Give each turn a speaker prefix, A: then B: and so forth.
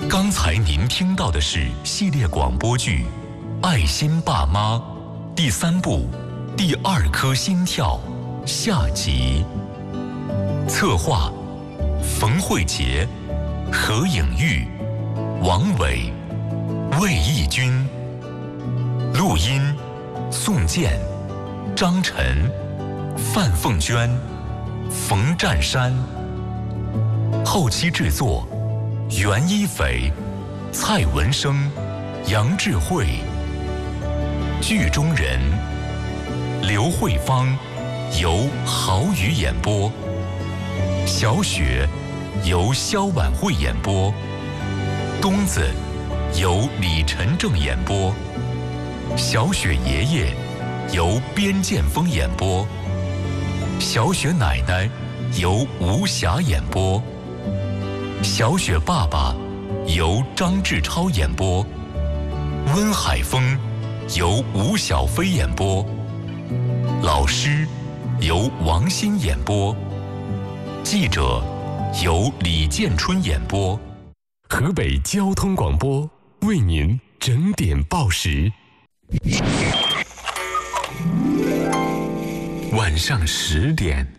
A: 刚才您听到的是系列广播剧《爱心爸妈》第3部第2颗心跳下集。策划：冯慧杰、何颖玉、王伟、魏义军。录音：宋健、张晨、范凤娟、冯占山。后期制作：袁一斐、蔡文生、杨智慧。剧中人：刘慧芳，由郝宇演播；小雪，由肖婉慧演播；东子，由李晨正演播；小雪爷爷，由边建峰演播；小雪奶奶，由吴霞演播；小雪爸爸，由张志超演播；温海峰，由吴小飞演播；老师，由王鑫演播；记者，由李建春演播。
B: 河北交通广播为您整点报时。
C: 晚上10点。